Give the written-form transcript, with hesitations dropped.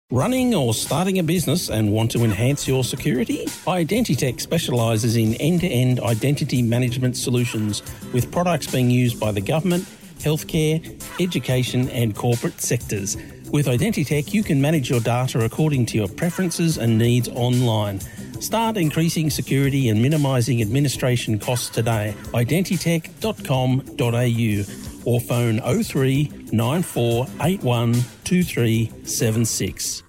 Running or starting a business and want to enhance your security? Identitech specialises in end-to-end identity management solutions with products being used by the government, healthcare, education and corporate sectors. With Identitech, you can manage your data according to your preferences and needs online. Start increasing security and minimising administration costs today. Identitech.com.au or phone 03 9481 2376.